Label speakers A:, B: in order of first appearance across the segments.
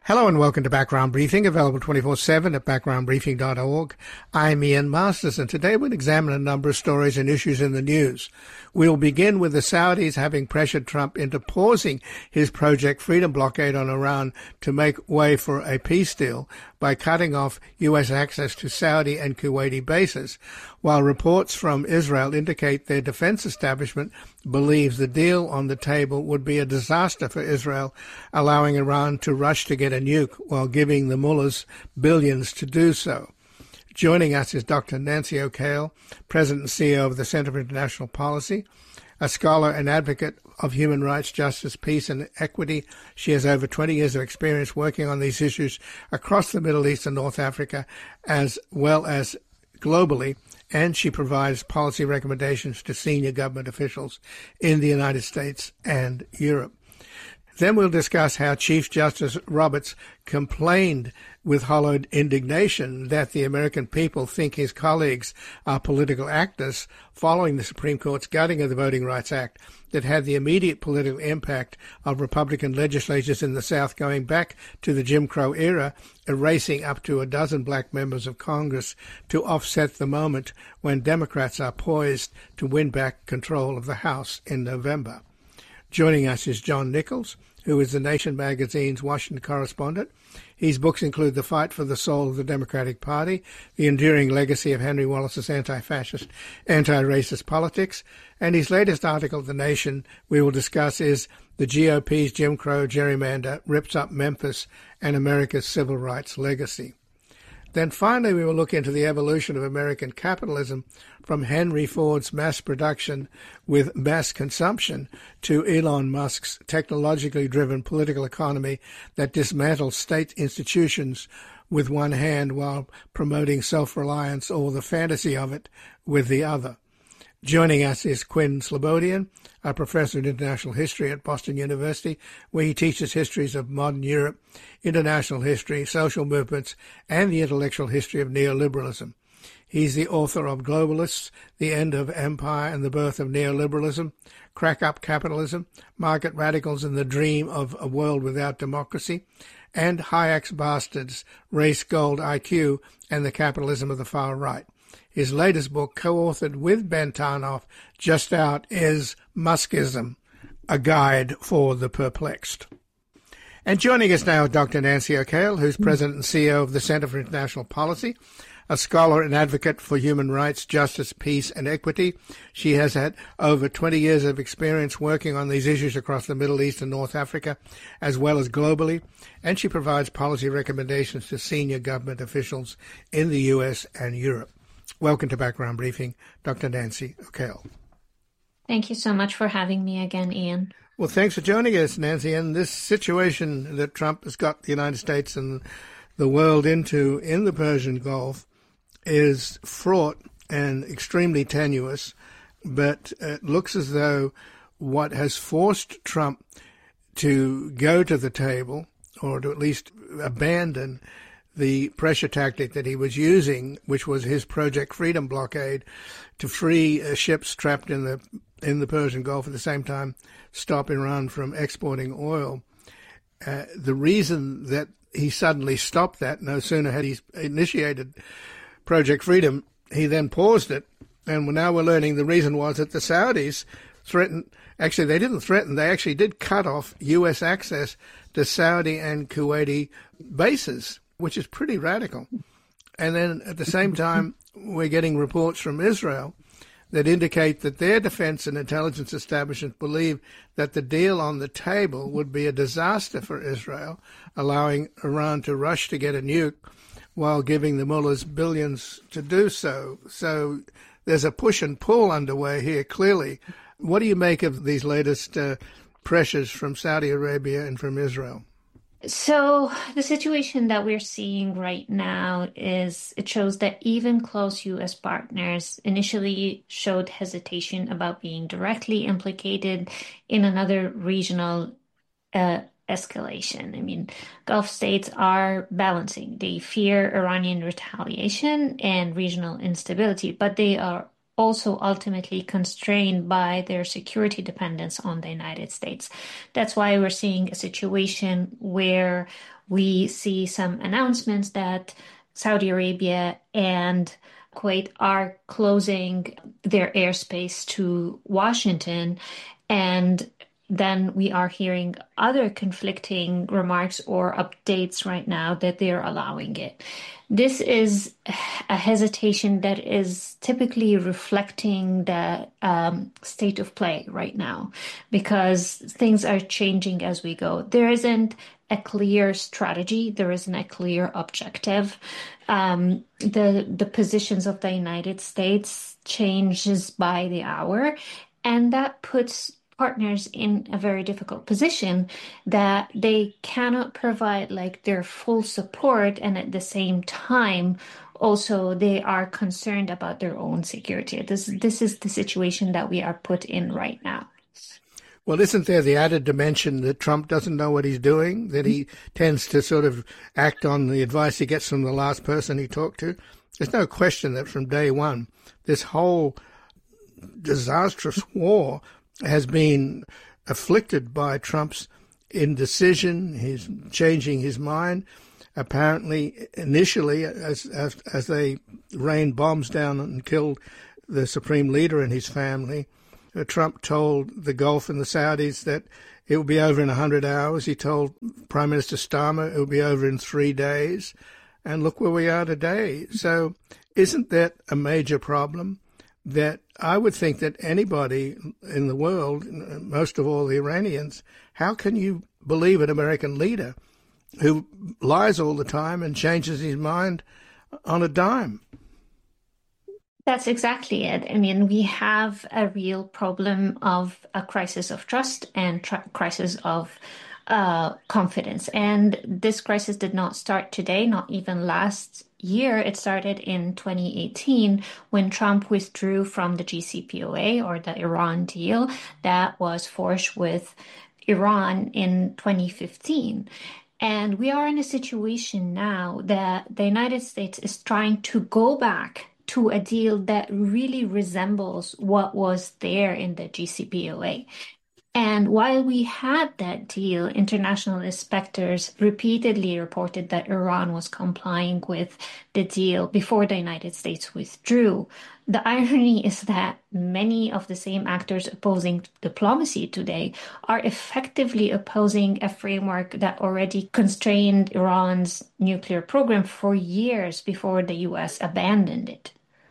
A: Hello and welcome to Background Briefing, available 24/7 at backgroundbriefing.org. I'm Ian Masters, and today we'll examine a number of stories and issues in the news. We'll begin with the Saudis having pressured Trump into pausing his Project Freedom blockade on Iran to make way for a peace deal by cutting off U.S. access to Saudi and Kuwaiti bases, while reports from Israel indicate their defense establishment believes the deal on the table would be a disaster for Israel, allowing Iran to rush to get a nuke while giving the mullahs billions to do so. Joining us is Dr. Nancy O'Kale, President and CEO of the Center for International Policy, a scholar and advocate of human rights, justice, peace, and equity. She has over 20 years of experience working on these issues across the Middle East and North Africa, as well as globally, and she provides policy recommendations to senior government officials in the United States and Europe. Then we'll discuss how Chief Justice Roberts complained with hollowed indignation that the American people think his colleagues are political actors following the Supreme Court's gutting of the Voting Rights Act that had the immediate political impact of Republican legislatures in the South going back to the Jim Crow era, erasing up to a dozen black members of Congress to offset the moment when Democrats are poised to win back control of the House in November. Joining us is John Nichols, who is The Nation magazine's Washington correspondent. His books include The Fight for the Soul of the Democratic Party, The Enduring Legacy of Henry Wallace's Anti-Fascist, Anti-Racist Politics, and his latest article, The Nation, we will discuss is The GOP's Jim Crow Gerrymander Rips Up Memphis and America's Civil Rights Legacy. Then finally, we will look into the evolution of American capitalism from Henry Ford's mass production with mass consumption to Elon Musk's technologically driven political economy that dismantles state institutions with one hand while promoting self-reliance or the fantasy of it with the other. Joining us is Quinn Slobodian, a professor in international history at Boston University, where he teaches histories of modern Europe, international history, social movements, and the intellectual history of neoliberalism. He's the author of Globalists, The End of Empire and the Birth of Neoliberalism, Crack Up Capitalism, Market Radicals and the Dream of a World Without Democracy, and Hayek's Bastards, Race, Gold, IQ, and the Capitalism of the Far Right. His latest book, co-authored with Ben Tarnoff, just out, is Muskism, A Guide for the Perplexed. And joining us now, Dr. Nancy O'Kale, who's President and CEO of the Center for International Policy, a scholar and advocate for human rights, justice, peace, and equity. She has had over 20 years of experience working on these issues across the Middle East and North Africa, as well as globally, and she provides policy recommendations to senior government officials in the U.S. and Europe. Welcome to Background Briefing, Dr. Nancy O'Kale.
B: Thank you so much for having me again, Ian.
A: Well, thanks for joining us, Nancy. And this situation that Trump has got the United States and the world into in the Persian Gulf is fraught and extremely tenuous, but it looks as though what has forced Trump to go to the table, or to at least abandon the pressure tactic that he was using, which was his Project Freedom blockade, to free ships trapped in the Persian Gulf, at the same time stop Iran from exporting oil. The reason that he suddenly stopped that, no sooner had he initiated Project Freedom, he then paused it, and now we're learning the reason was that the Saudis threatened, actually they didn't threaten, they actually did cut off U.S. access to Saudi and Kuwaiti bases, which is pretty radical. And then at the same time, we're getting reports from Israel that indicate that their defense and intelligence establishments believe that the deal on the table would be a disaster for Israel, allowing Iran to rush to get a nuke while giving the mullahs billions to do so. So there's a push and pull underway here, clearly. What do you make of these latest pressures from Saudi Arabia and from Israel?
B: So the situation that we're seeing right now it shows that even close U.S. partners initially showed hesitation about being directly implicated in another regional escalation. I mean, Gulf states are balancing. They fear Iranian retaliation and regional instability, but they are also ultimately constrained by their security dependence on the United States. That's why we're seeing a situation where we see some announcements that Saudi Arabia and Kuwait are closing their airspace to Washington, and then we are hearing other conflicting remarks or updates right now that they're allowing it. This is a hesitation that is typically reflecting the state of play right now because things are changing as we go. There isn't a clear strategy, there isn't a clear objective. The positions of the United States changes by the hour, and that puts partners in a very difficult position that they cannot provide like their full support, and at the same time also they are concerned about their own security. This is the situation that we are put in right now.
A: Well, isn't there the added dimension that Trump doesn't know what he's doing, that he tends to sort of act on the advice he gets from the last person he talked to? There's no question that from day one, this whole disastrous war has been afflicted by Trump's indecision, his changing his mind. Apparently, initially, as they rained bombs down and killed the supreme leader and his family, Trump told the Gulf and the Saudis that it will be over in 100 hours. He told Prime Minister Starmer it will be over in 3 days. And look where we are today. So isn't that a major problem? That I would think that anybody in the world, most of all the Iranians, how can you believe an American leader who lies all the time and changes his mind on a dime?
B: That's exactly it. I mean, we have a real problem of a crisis of trust and crisis of confidence. And this crisis did not start today, not even last year. It started in 2018 when Trump withdrew from the JCPOA, or the Iran deal that was forged with Iran in 2015. And we are in a situation now that the United States is trying to go back to a deal that really resembles what was there in the JCPOA. And while we had that deal, international inspectors repeatedly reported that Iran was complying with the deal before the United States withdrew. The irony is that many of the same actors opposing diplomacy today are effectively opposing a framework that already constrained Iran's nuclear program for years before the U.S. abandoned it.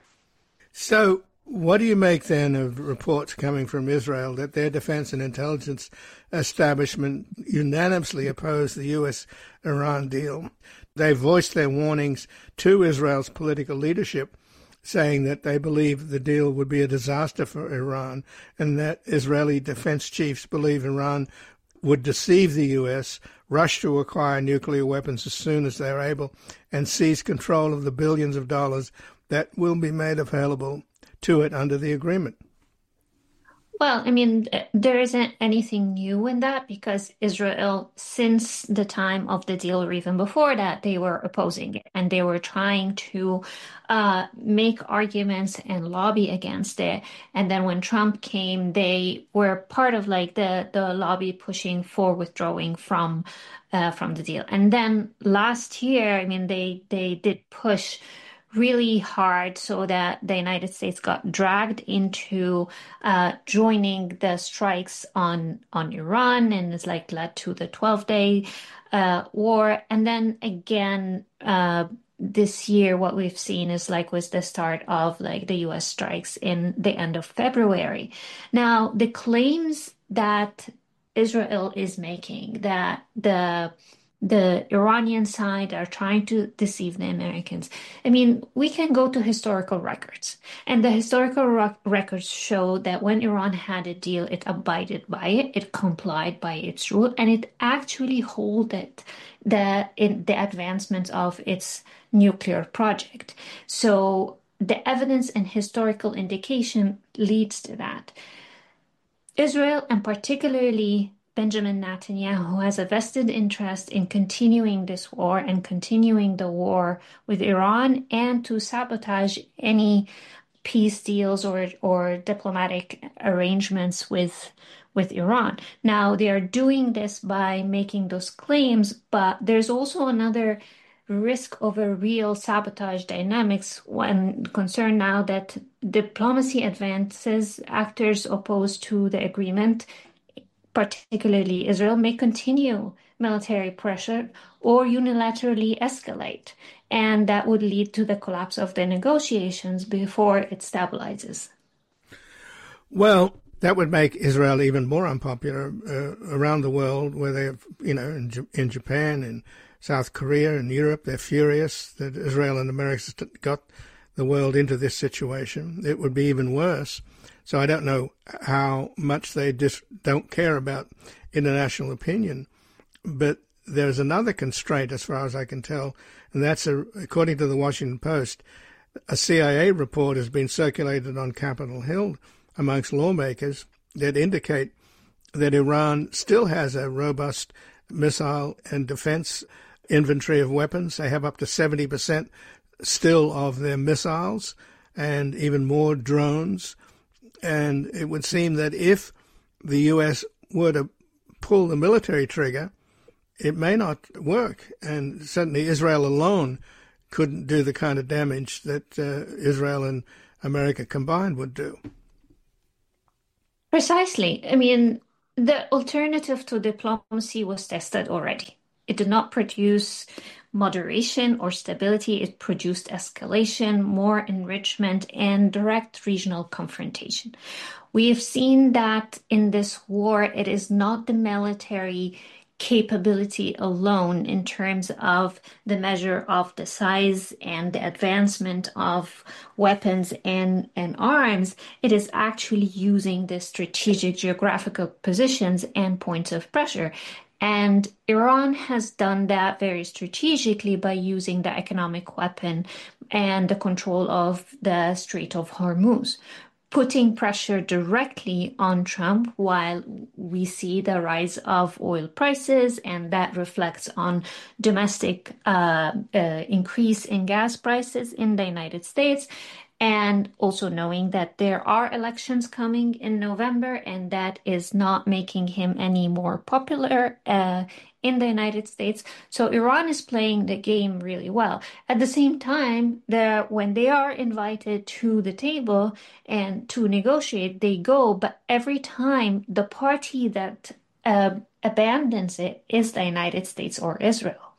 A: So what do you make then of reports coming from Israel that their defense and intelligence establishment unanimously oppose the U.S.-Iran deal? They voiced their warnings to Israel's political leadership, saying that they believe the deal would be a disaster for Iran, and that Israeli defense chiefs believe Iran would deceive the U.S., rush to acquire nuclear weapons as soon as they're able, and seize control of the billions of dollars that will be made available to it under the agreement.
B: Well, I mean, there isn't anything new in that because Israel, since the time of the deal or even before that, they were opposing it and they were trying to make arguments and lobby against it. And then when Trump came, they were part of like the lobby pushing for withdrawing from the deal. And then last year, I mean, they did push really hard so that the United States got dragged into joining the strikes on Iran, and it's like led to the 12-day war. And then again, this year, what we've seen is like was the start of like the U.S. strikes in the end of February. Now, the claims that Israel is making that the Iranian side are trying to deceive the Americans. I mean, we can go to historical records, and the historical records show that when Iran had a deal, it abided by it, it complied by its rule, and it actually halted the advancement of its nuclear project. So the evidence and historical indication leads to that. Israel, and particularly Benjamin Netanyahu, has a vested interest in continuing this war and continuing the war with Iran and to sabotage any peace deals or diplomatic arrangements with Iran. Now they are doing this by making those claims, but there's also another risk of a real sabotage dynamics when concerned now that diplomacy advances actors opposed to the agreement, particularly Israel, may continue military pressure or unilaterally escalate, and that would lead to the collapse of the negotiations before it stabilizes.
A: Well, that would make Israel even more unpopular around the world, where they have, in Japan, in South Korea, in Europe, they're furious that Israel and America got the world into this situation. It would be even worse. So I don't know how much they just don't care about international opinion. But there's another constraint, as far as I can tell, and that's, according to the Washington Post, a CIA report has been circulated on Capitol Hill amongst lawmakers that indicate that Iran still has a robust missile and defense inventory of weapons. They have up to 70% still of their missiles and even more drones. And it would seem that if the U.S. were to pull the military trigger, it may not work. And certainly Israel alone couldn't do the kind of damage that Israel and America combined would do.
B: Precisely. I mean, the alternative to diplomacy was tested already. It did not produce moderation or stability. It produced escalation, more enrichment, and direct regional confrontation. We have seen that in this war, it is not the military capability alone in terms of the measure of the size and the advancement of weapons and arms. It is actually using the strategic geographical positions and points of pressure. And Iran has done that very strategically by using the economic weapon and the control of the Strait of Hormuz, putting pressure directly on Trump while we see the rise of oil prices, and that reflects on domestic increase in gas prices in the United States. And also knowing that there are elections coming in November, and that is not making him any more popular in the United States. So Iran is playing the game really well. At the same time, when they are invited to the table and to negotiate, they go. But every time the party that abandons it is the United States or Israel.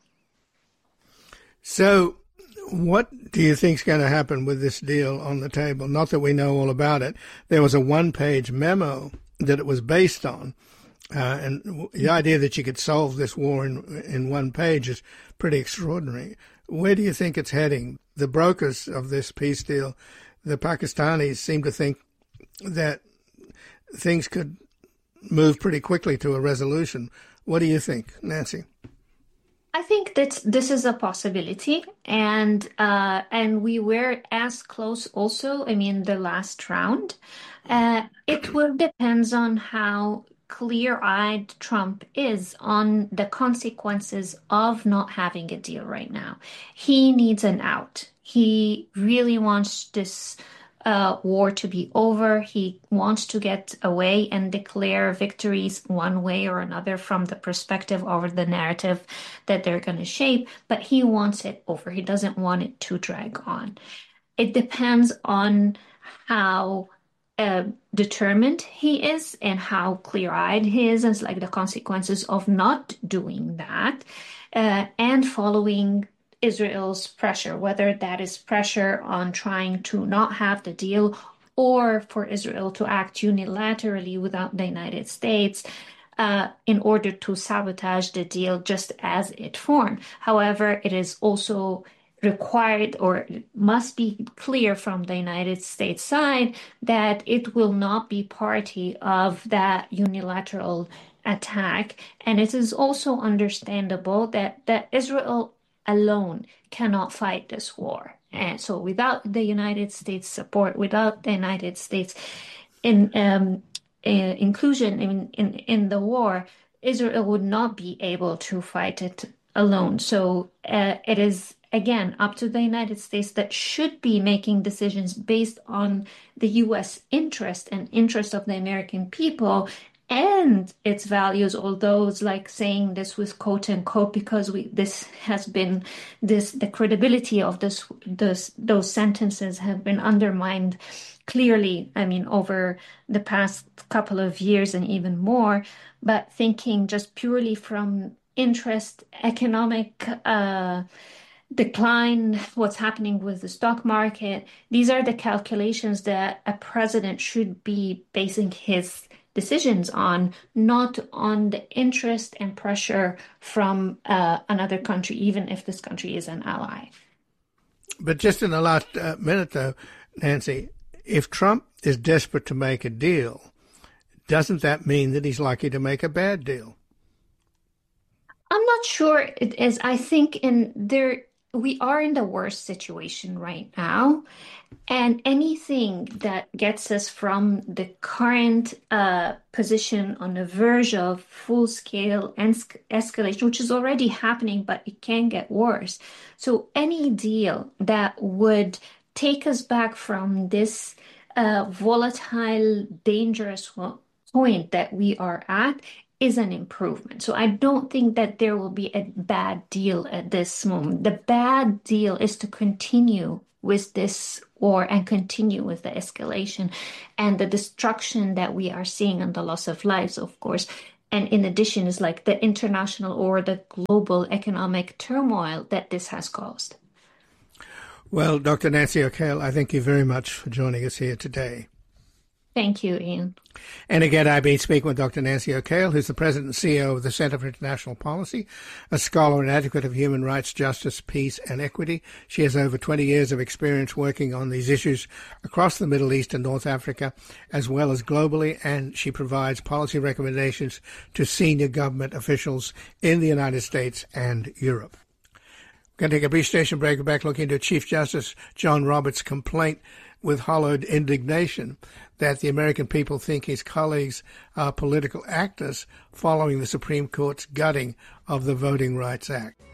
A: So what do you think is going to happen with this deal on the table? Not that we know all about it. There was a one-page memo that it was based on. And the idea that you could solve this war in one page is pretty extraordinary. Where do you think it's heading? The brokers of this peace deal, the Pakistanis, seem to think that things could move pretty quickly to a resolution. What do you think, Nancy?
B: I think that this is a possibility, and we were as close also. I mean, the last round. It will depends on how clear-eyed Trump is on the consequences of not having a deal right now. He needs an out. He really wants this war to be over. He wants to get away and declare victories one way or another from the perspective or the narrative that they're going to shape, but he wants it over. He doesn't want it to drag on. It depends on how determined he is and how clear-eyed he is, and like the consequences of not doing that and following Israel's pressure, whether that is pressure on trying to not have the deal or for Israel to act unilaterally without the United States in order to sabotage the deal just as it formed. However, it is also required or must be clear from the United States side that it will not be party of that unilateral attack. And it is also understandable that Israel alone cannot fight this war. And so without the United States support, without the United States inclusion in the war, Israel would not be able to fight it alone. So it is again, up to the United States that should be making decisions based on the U.S. interest and interest of the American people and its values, although it's like saying this with quote unquote, because this has been the credibility of those sentences have been undermined clearly, I mean, over the past couple of years and even more, but thinking just purely from interest, economic decline, what's happening with the stock market, these are the calculations that a president should be basing his decisions on, not on the interest and pressure from another country, even if this country is an ally.
A: But just in the last minute, though, Nancy, if Trump is desperate to make a deal, doesn't that mean that he's likely to make a bad deal?
B: I'm not sure it is. I think we are in the worst situation right now. And anything that gets us from the current position on the verge of full-scale escalation, which is already happening, but it can get worse. So any deal that would take us back from this volatile, dangerous point that we are at is an improvement. So I don't think that there will be a bad deal at this moment. The bad deal is to continue with this war and continue with the escalation and the destruction that we are seeing and the loss of lives, of course. And in addition is like the international or the global economic turmoil that this has caused.
A: Well, Dr. Nancy O'Kale, I thank you very much for joining us here today.
B: Thank you, Ian.
A: And again, I've been speaking with Dr. Nancy O'Kale, who's the President and CEO of the Center for International Policy, a scholar and advocate of human rights, justice, peace, and equity. She has over 20 years of experience working on these issues across the Middle East and North Africa, as well as globally, and she provides policy recommendations to senior government officials in the United States and Europe. We're going to take a brief station break. We're back looking into Chief Justice John Roberts' complaint with hollowed indignation that the American people think his colleagues are political actors following the Supreme Court's gutting of the Voting Rights Act.